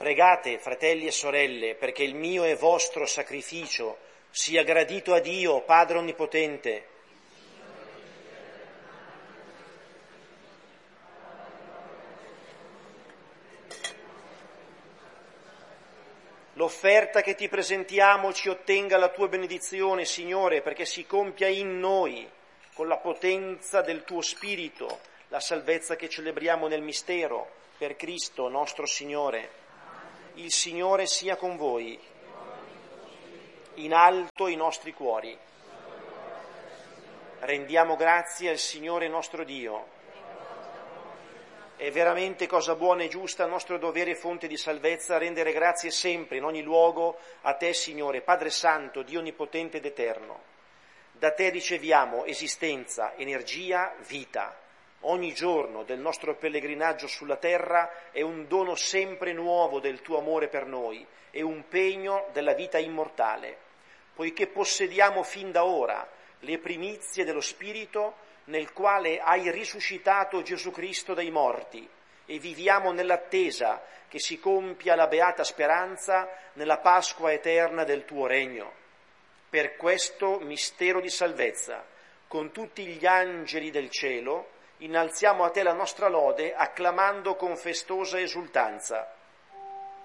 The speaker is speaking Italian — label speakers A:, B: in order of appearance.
A: Pregate, fratelli e sorelle, perché il mio e vostro sacrificio sia gradito a Dio, Padre Onnipotente. L'offerta che ti presentiamo ci ottenga la tua benedizione, Signore, perché si compia in noi, con la potenza del tuo Spirito, la salvezza che celebriamo nel mistero, per Cristo nostro Signore. Il Signore sia con voi. In alto i nostri cuori. Rendiamo grazie al Signore nostro Dio. È veramente cosa buona e giusta, nostro dovere e fonte di salvezza, rendere grazie sempre, in ogni luogo, a Te, Signore, Padre Santo, Dio Onnipotente ed Eterno. Da Te riceviamo esistenza, energia, vita. Ogni giorno del nostro pellegrinaggio sulla terra è un dono sempre nuovo del Tuo amore per noi e un pegno della vita immortale, poiché possediamo fin da ora le primizie dello Spirito nel quale hai risuscitato Gesù Cristo dai morti e viviamo nell'attesa che si compia la beata speranza nella Pasqua eterna del Tuo regno. Per questo mistero di salvezza, con tutti gli angeli del cielo, innalziamo a Te la nostra lode acclamando con festosa esultanza.